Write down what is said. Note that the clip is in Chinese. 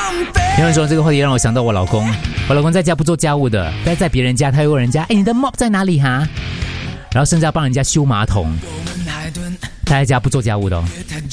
有人说这个话题让我想到我老公，我老公在家不做家务的，但在别人家他会问人家，哎，你的 mop 在哪里哈？然后甚至要帮人家修马桶，他在家不做家务的哦。